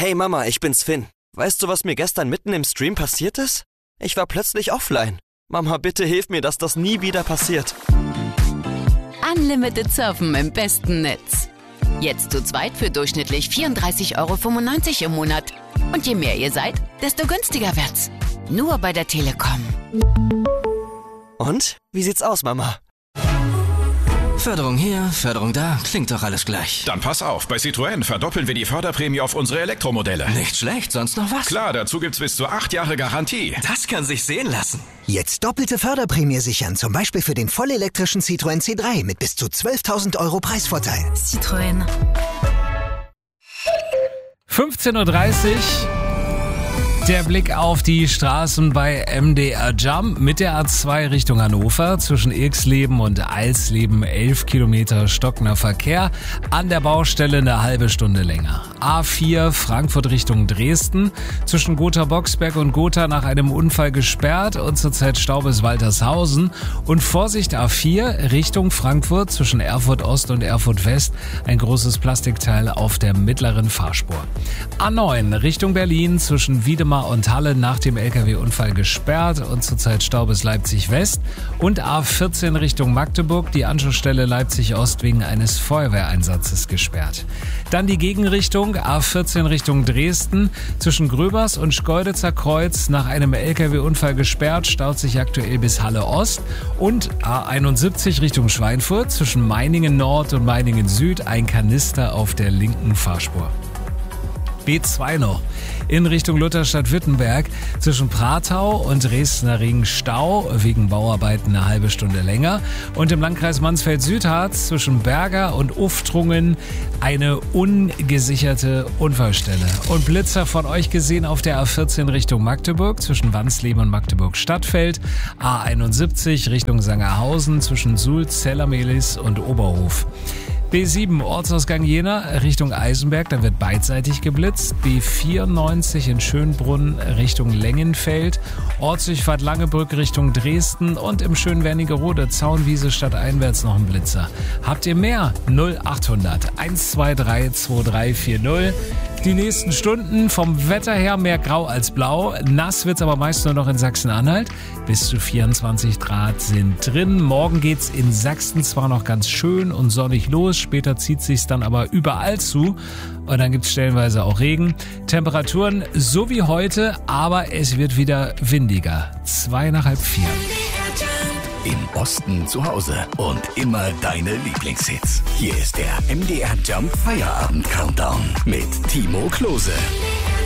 Hey Mama, ich bin's Finn. Weißt du, was mir gestern mitten im Stream passiert ist? Ich war plötzlich offline. Mama, bitte hilf mir, dass das nie wieder passiert. Unlimited Surfen im besten Netz. Jetzt zu zweit für durchschnittlich 34,95 € im Monat. Und je mehr ihr seid, desto günstiger wird's. Nur bei der Telekom. Und? Wie sieht's aus, Mama? Förderung hier, Förderung da, klingt doch alles gleich. Dann pass auf, bei Citroën verdoppeln wir die Förderprämie auf unsere Elektromodelle. Nicht schlecht, sonst noch was? Klar, dazu gibt's bis zu 8 Jahre Garantie. Das kann sich sehen lassen. Jetzt doppelte Förderprämie sichern, zum Beispiel für den vollelektrischen Citroën C3 mit bis zu 12.000 € Preisvorteil. Citroën. 15:30 Uhr. Der Blick auf die Straßen bei MDR Jump mit der A2 Richtung Hannover. Zwischen Irxleben und Alsleben 11 Kilometer stockender Verkehr. An der Baustelle eine halbe Stunde länger. A4 Frankfurt Richtung Dresden. Zwischen Gotha-Boxberg und Gotha nach einem Unfall gesperrt und zurzeit Stau bis Waltershausen. Und Vorsicht A4 Richtung Frankfurt zwischen Erfurt Ost und Erfurt West. Ein großes Plastikteil auf der mittleren Fahrspur. A9 Richtung Berlin zwischen Wiedemann und Halle nach dem LKW-Unfall gesperrt und zurzeit Stau bis Leipzig West. Und A14 Richtung Magdeburg, die Anschlussstelle Leipzig Ost wegen eines Feuerwehreinsatzes gesperrt. Dann die Gegenrichtung, A14 Richtung Dresden, zwischen Gröbers und Schkeuditzer Kreuz nach einem LKW-Unfall gesperrt, staut sich aktuell bis Halle Ost. Und A71 Richtung Schweinfurt, zwischen Meiningen Nord und Meiningen Süd, ein Kanister auf der linken Fahrspur. B2 noch. In Richtung Lutherstadt-Wittenberg zwischen Pratau und Dresdner Ring Stau, wegen Bauarbeiten eine halbe Stunde länger. Und im Landkreis Mansfeld-Südharz zwischen Berger und Uftrungen eine ungesicherte Unfallstelle. Und Blitzer von euch gesehen auf der A14 Richtung Magdeburg zwischen Wansleben und Magdeburg-Stadtfeld. A71 Richtung Sangerhausen zwischen Sulz, Zellermelis und Oberhof. B7 Ortsausgang Jena Richtung Eisenberg, da wird beidseitig geblitzt. B94 in Schönbrunn Richtung Lengenfeld. Ortsdurchfahrt Langebrück Richtung Dresden und im schönen Wernigerode Zaunwiese stadteinwärts noch ein Blitzer. Habt ihr mehr? 0800 123 2340. Die nächsten Stunden vom Wetter her mehr grau als blau. Nass wird's aber meist nur noch in Sachsen-Anhalt. Bis zu 24 Grad sind drin. Morgen geht's in Sachsen zwar noch ganz schön und sonnig los. Später zieht sich's dann aber überall zu. Und dann gibt's stellenweise auch Regen. Temperaturen so wie heute, aber es wird wieder windiger. 3:30 nach 3:30. Im Osten zu Hause und immer deine Lieblingshits. Hier ist der MDR Jump Feierabend Countdown mit Timo Klose.